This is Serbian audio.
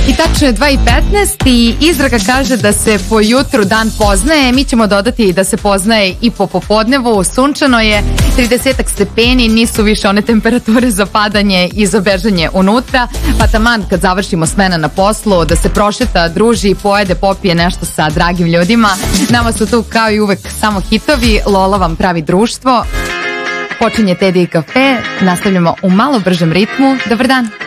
I tačno je 2:15 i izreka kaže da se po jutru dan poznaje. Mi ćemo dodati da se poznaje i po popodnevu. Sunčano je, 30 stepeni, nisu više one temperature za padanje i za bežanje unutra. Pa taman kad završimo smena na poslu, da se prošeta, druži, pojede, popije nešto sa dragim ljudima. Nama su tu kao i uvek samo hitovi. Lola vam pravi društvo. Počinje Teddy i kafe. Nastavljamo u malo bržem ritmu. Dobar dan.